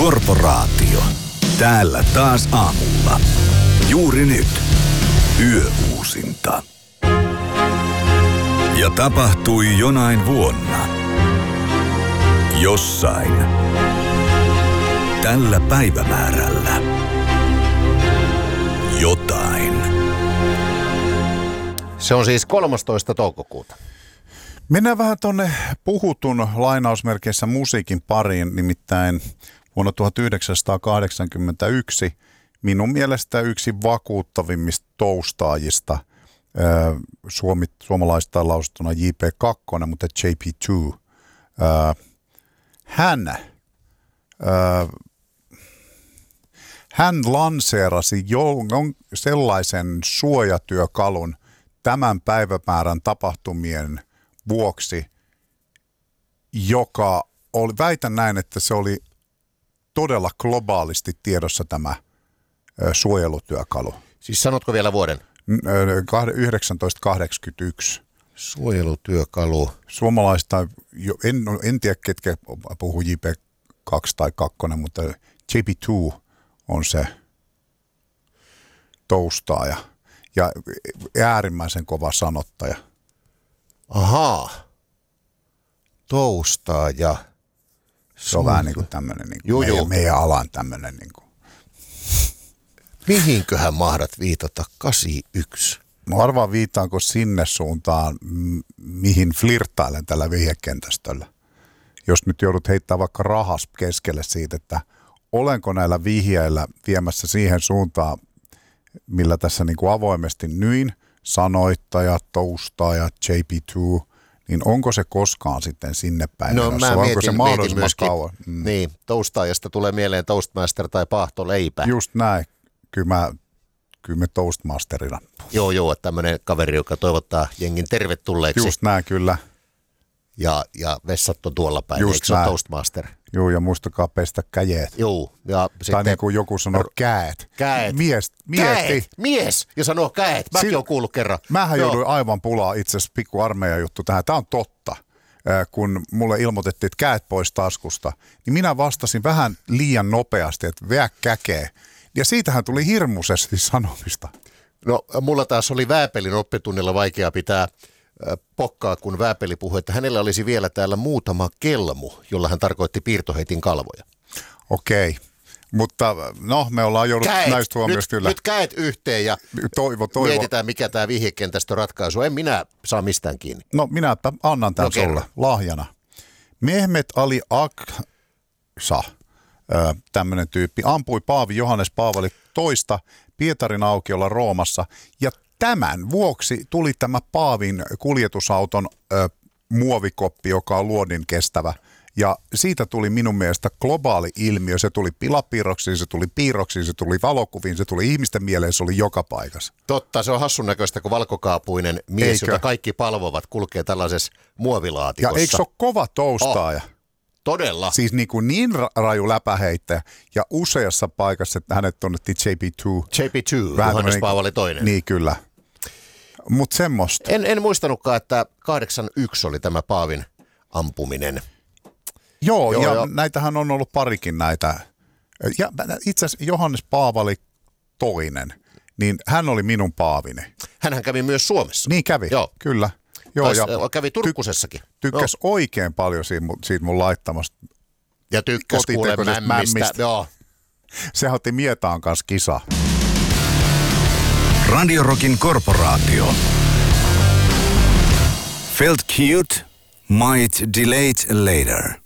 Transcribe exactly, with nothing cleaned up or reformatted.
Korporaatio. Täällä taas aamulla. Juuri nyt. Yöuusinta. Ja tapahtui jonain vuonna. Jossain. Tällä päivämäärällä. Jotain. Se on siis kolmastoista toukokuuta. Mennään vähän tuonne puhutun lainausmerkeissä musiikin pariin, nimittäin vuonna tuhatyhdeksänsataakahdeksankymmentäyksi minun mielestä yksi vakuuttavimmista toustaajista, suomi, suomalaista lausuttuna J P kaksi, mutta J P kaksi. Hän, hän lanseerasi sellaisen suojatyökalun tämän päivämäärän tapahtumien vuoksi, joka oli, väitän näin, että se oli todella globaalisti tiedossa tämä ö, suojelutyökalu. Siis sanotko vielä vuoden? tuhatyhdeksänsataakahdeksankymmentäyksi. Suojelutyökalu. Suomalaista, en, en tiedä ketkä puhuu J P kaksi tai kaksi, mutta J P kaksi on se toustaaja ja äärimmäisen kova sanottaja. Ahaa. Toustaaja. Se on vähän niin kuin tämmöinen niin Juu, meidän, juu. meidän alan tämmöinen. Niin kuin. Mihinköhän mahdat viitata kahdeksankymmentäyksi? Mä arvaan viittaanko sinne suuntaan, m- mihin flirttailen tällä vihjekentästöllä. Jos nyt joudut heittämään vaikka rahas keskelle siitä, että olenko näillä vihjeillä viemässä siihen suuntaan, millä tässä niin kuin avoimesti nyin, sanoittaja, toustaaja, J P kaksi, niin onko se koskaan sitten sinne päin? No mä onko mietin, se mahdollisimman myöskin, kauan? Mm. Niin, toustaajasta tulee mieleen Toastmaster tai paahtoleipä. Just näin. Kyllä mä, kyllä me Toastmasterina. Joo, joo, tämmöinen kaveri, joka toivottaa jengin tervetulleeksi. Just näin, kyllä. Ja, ja vessat on tuolla päin, Just eikö se ole näin. Toastmaster? Joo, ja muistakaa pestä käjeet. Joo. Ja Tai sitten, niin kuin joku sanoo, käet. Käet. Mies, mieti. Käet, mies! Ja sanoo käet. Mäkin Sil- olen kuullut kerran. Mähän Joo. jouduin aivan pulaa itse asiassa pikku armeijan juttu tähän. Tämä on totta. Äh, Kun mulle ilmoitettiin, että käet pois taskusta, niin minä vastasin vähän liian nopeasti, että veä käkeä. Ja siitähän tuli hirmuisesti sanomista. No, mulla taas oli Vääpelin oppitunnilla vaikea pitää pokkaa, kun Vääpeli puhui, että hänellä olisi vielä täällä muutama kelmu, jolla hän tarkoitti piirtoheitin kalvoja. Okei, mutta no me ollaan joudut Käet, näistä huomioista nyt, kyllä. nyt käet yhteen ja Toivo, toivo. mietitään, mikä tämä vihjekentästö ratkaisu. En minä saa mistään kiinni. No minäpä annan tämän No, kerro. sulle lahjana. Mehmet Ali Aksa, tämmöinen tyyppi, ampui Paavi Johannes Paavali toista Pietarin aukiolla Roomassa ja tämän vuoksi tuli tämä Paavin kuljetusauton ö, muovikoppi, joka on luodin kestävä. Ja siitä tuli minun mielestä globaali ilmiö. Se tuli pilapiirroksiin, se tuli piirroksiin, se tuli valokuviin, se tuli ihmisten mieleen, se oli joka paikassa. Totta, se on hassun näköistä, kun valkokaapuinen mies, Eikö? jota kaikki palvovat, kulkee tällaisessa Ja muovilaatikossa. eikö se ole kova toustaaja? Oh, todella. Siis niin, kuin niin ra- raju läpäheittäjä ja useassa paikassa, että hänet tunnettiin J P kaksi. J P kaksi, Vähän Johannes tämmönen- Paavali toinen. Niin kyllä. Mutta semmoista. En, en muistanutkaan, että kahdeksankymmentäyksi oli tämä Paavin ampuminen. Joo, Joo, ja joo. näitähän on ollut parikin näitä. Ja itse asiassa Johannes Paavali toinen, niin hän oli minun paavini. Hänhän kävi myös Suomessa. Niin kävi, Joo. kyllä. Joo, Tais, ja kävi Turkkusessakin. tykkäs oikein paljon siitä, mun- siitä mun laittamasta. Ja tykkäs kuule kotitekoisesta mämmistä. mämmistä. Joo. Sehän otti Mietaan kanssa kisa. Radio Rockin Korporaatio. Felt cute, might delete later.